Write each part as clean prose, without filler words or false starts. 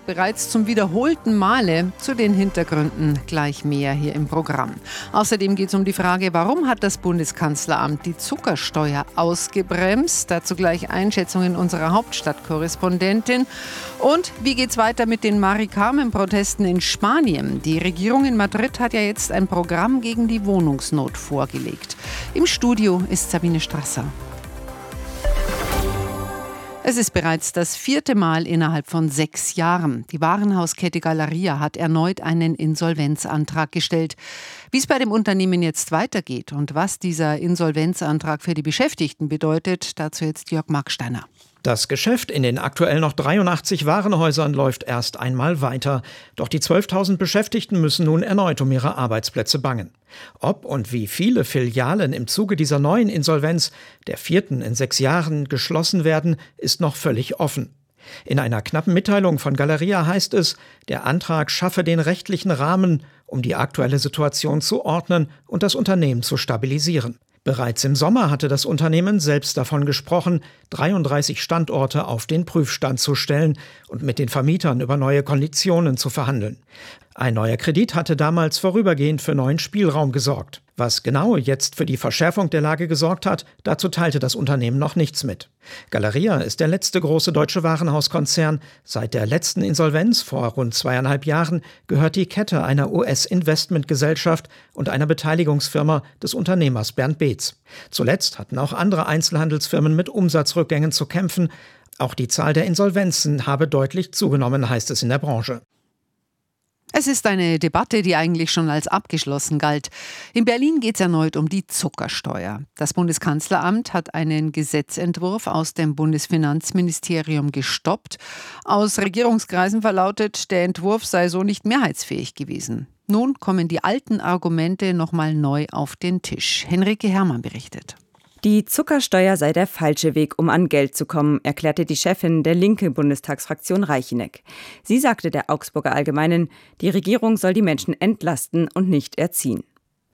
bereits zum wiederholten Male. Zu den Hintergründen gleich mehr hier im Programm. Außerdem geht es um die Frage, warum hat das Bundeskanzleramt die Zuckersteuer ausgebremst? Dazu gleich Einschätzungen unserer Hauptstadtkorrespondentin. Und wie geht's weiter mit den Mari-Carmen-Protesten in Spanien? Die Regierung in Madrid hat ja jetzt ein Programm gegen die Wohnungsnot vorgelegt. Im Studio ist Sabine Strasser. Es ist bereits das 4. Mal innerhalb von 6 Jahren. Die Warenhauskette Galeria hat erneut einen Insolvenzantrag gestellt. Wie es bei dem Unternehmen jetzt weitergeht und was dieser Insolvenzantrag für die Beschäftigten bedeutet, dazu jetzt Jörg Marksteiner. Das Geschäft in den aktuell noch 83 Warenhäusern läuft erst einmal weiter. Doch die 12.000 Beschäftigten müssen nun erneut um ihre Arbeitsplätze bangen. Ob und wie viele Filialen im Zuge dieser neuen Insolvenz, der 4. in 6 Jahren, geschlossen werden, ist noch völlig offen. In einer knappen Mitteilung von Galeria heißt es, der Antrag schaffe den rechtlichen Rahmen, um die aktuelle Situation zu ordnen und das Unternehmen zu stabilisieren. Bereits im Sommer hatte das Unternehmen selbst davon gesprochen, 33 Standorte auf den Prüfstand zu stellen und mit den Vermietern über neue Konditionen zu verhandeln. Ein neuer Kredit hatte damals vorübergehend für neuen Spielraum gesorgt. Was genau jetzt für die Verschärfung der Lage gesorgt hat, dazu teilte das Unternehmen noch nichts mit. Galeria ist der letzte große deutsche Warenhauskonzern. Seit der letzten Insolvenz vor rund 2,5 Jahren gehört die Kette einer US-Investmentgesellschaft und einer Beteiligungsfirma des Unternehmers Bernd Beetz. Zuletzt hatten auch andere Einzelhandelsfirmen mit Umsatzrückgängen zu kämpfen. Auch die Zahl der Insolvenzen habe deutlich zugenommen, heißt es in der Branche. Es ist eine Debatte, die eigentlich schon als abgeschlossen galt. In Berlin geht es erneut um die Zuckersteuer. Das Bundeskanzleramt hat einen Gesetzentwurf aus dem Bundesfinanzministerium gestoppt. Aus Regierungskreisen verlautet, der Entwurf sei so nicht mehrheitsfähig gewesen. Nun kommen die alten Argumente nochmal neu auf den Tisch. Henrike Herrmann berichtet. Die Zuckersteuer sei der falsche Weg, um an Geld zu kommen, erklärte die Chefin der Linke-Bundestagsfraktion Reicheneck. Sie sagte der Augsburger Allgemeinen, die Regierung soll die Menschen entlasten und nicht erziehen.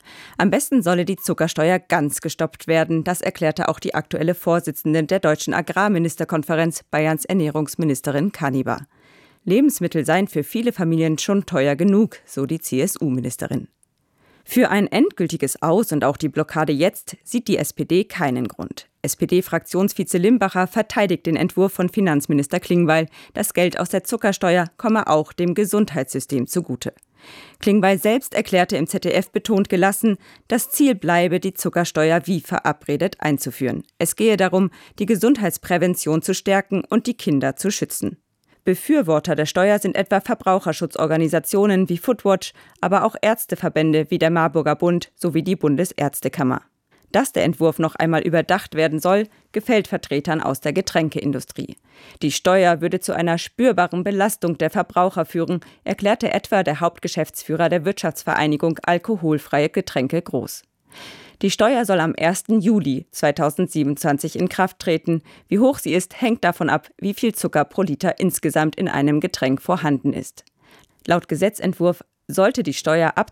Am besten solle die Zuckersteuer ganz gestoppt werden, das erklärte auch die aktuelle Vorsitzende der Deutschen Agrarministerkonferenz, Bayerns Ernährungsministerin Kanibar. Lebensmittel seien für viele Familien schon teuer genug, so die CSU-Ministerin. Für ein endgültiges Aus und auch die Blockade jetzt sieht die SPD keinen Grund. SPD-Fraktionsvize Limbacher verteidigt den Entwurf von Finanzminister Klingbeil. Das Geld aus der Zuckersteuer komme auch dem Gesundheitssystem zugute. Klingbeil selbst erklärte im ZDF betont gelassen, das Ziel bleibe, die Zuckersteuer wie verabredet einzuführen. Es gehe darum, die Gesundheitsprävention zu stärken und die Kinder zu schützen. Befürworter der Steuer sind etwa Verbraucherschutzorganisationen wie Foodwatch, aber auch Ärzteverbände wie der Marburger Bund sowie die Bundesärztekammer. Dass der Entwurf noch einmal überdacht werden soll, gefällt Vertretern aus der Getränkeindustrie. Die Steuer würde zu einer spürbaren Belastung der Verbraucher führen, erklärte etwa der Hauptgeschäftsführer der Wirtschaftsvereinigung Alkoholfreie Getränke Groß. Die Steuer soll am 1. Juli 2027 in Kraft treten. Wie hoch sie ist, hängt davon ab, wie viel Zucker pro Liter insgesamt in einem Getränk vorhanden ist. Laut Gesetzentwurf sollte die Steuer ab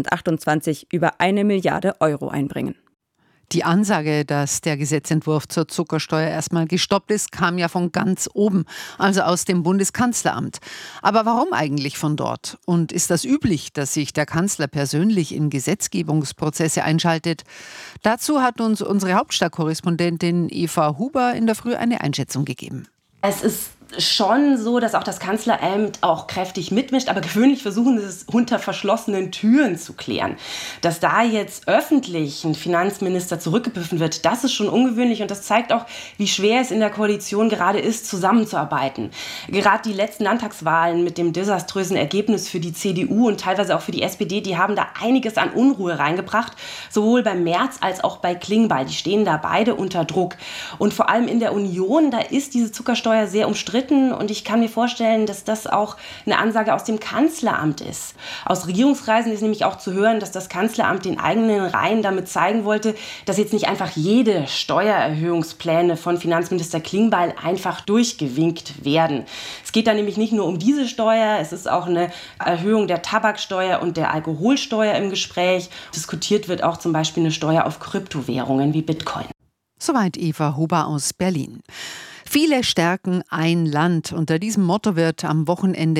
2028 über 1 Milliarde Euro einbringen. Die Ansage, dass der Gesetzentwurf zur Zuckersteuer erstmal gestoppt ist, kam ja von ganz oben, also aus dem Bundeskanzleramt. Aber warum eigentlich von dort? Und ist das üblich, dass sich der Kanzler persönlich in Gesetzgebungsprozesse einschaltet? Dazu hat uns unsere Hauptstadtkorrespondentin Eva Huber in der Früh eine Einschätzung gegeben. Es ist schon so, dass auch das Kanzleramt auch kräftig mitmischt, aber gewöhnlich versuchen sie es unter verschlossenen Türen zu klären. Dass da jetzt öffentlich ein Finanzminister zurückgepfiffen wird, das ist schon ungewöhnlich und das zeigt auch, wie schwer es in der Koalition gerade ist, zusammenzuarbeiten. Gerade die letzten Landtagswahlen mit dem desaströsen Ergebnis für die CDU und teilweise auch für die SPD, die haben da einiges an Unruhe reingebracht, sowohl bei Merz als auch bei Klingbeil. Die stehen da beide unter Druck. Und vor allem in der Union, da ist diese Zuckersteuer sehr umstritten. Und ich kann mir vorstellen, dass das auch eine Ansage aus dem Kanzleramt ist. Aus Regierungskreisen ist nämlich auch zu hören, dass das Kanzleramt den eigenen Reihen damit zeigen wollte, dass jetzt nicht einfach jede Steuererhöhungspläne von Finanzminister Klingbeil einfach durchgewinkt werden. Es geht da nämlich nicht nur um diese Steuer, es ist auch eine Erhöhung der Tabaksteuer und der Alkoholsteuer im Gespräch. Diskutiert wird auch zum Beispiel eine Steuer auf Kryptowährungen wie Bitcoin. Soweit Eva Huber aus Berlin. Viele stärken ein Land. Unter diesem Motto wird am Wochenende